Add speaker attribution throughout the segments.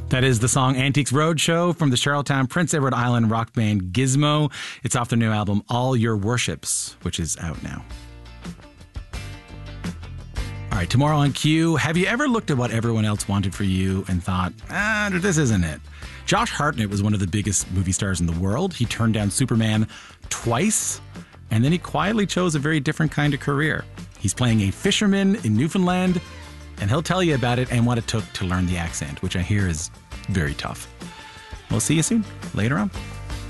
Speaker 1: That is the song Antiques Roadshow from the Charlottetown Prince Edward Island rock band Gizmo. It's off their new album, All Your Worships, which is out now. All right, tomorrow on Q, have you ever looked at what everyone else wanted for you and thought, this isn't it? Josh Hartnett was one of the biggest movie stars in the world. He turned down Superman twice, and then he quietly chose a very different kind of career. He's playing a fisherman in Newfoundland, and he'll tell you about it and what it took to learn the accent, which I hear is very tough. We'll see you soon, later on.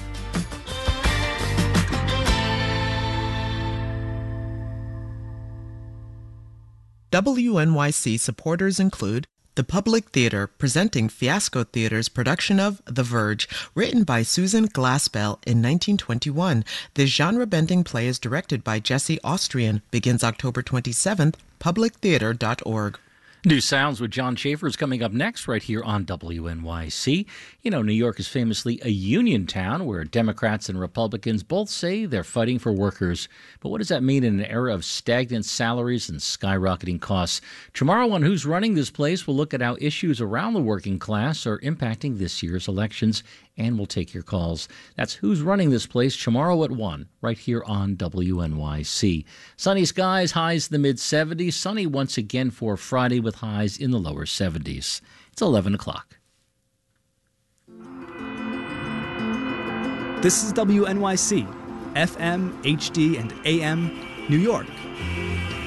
Speaker 2: WNYC supporters include the Public Theater, presenting Fiasco Theater's production of The Verge, written by Susan Glaspell in 1921. This genre-bending play is directed by Jesse Austrian, begins October 27th, publictheater.org.
Speaker 3: New Sounds with John Schaefer is coming up next right here on WNYC. You know, New York is famously a union town where Democrats and Republicans both say they're fighting for workers. But what does that mean in an era of stagnant salaries and skyrocketing costs? Tomorrow on Who's Running This Place, we'll look at how issues around the working class are impacting this year's elections, and we'll take your calls. That's Who's Running This Place tomorrow at 1, right here on WNYC. Sunny skies, highs in the mid-70s. Sunny once again for Friday with highs in the lower 70s. It's 11 o'clock.
Speaker 4: This is WNYC, FM, HD, and AM, New York.